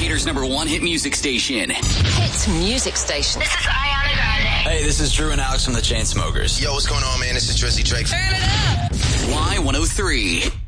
Peter's #1 hit music station. Hit music station. This is Ariana Grande. Hey, this is Drew and Alex from the Chainsmokers. Yo, what's going on, man? This is Drizzy Drake. Turn it up. Y103.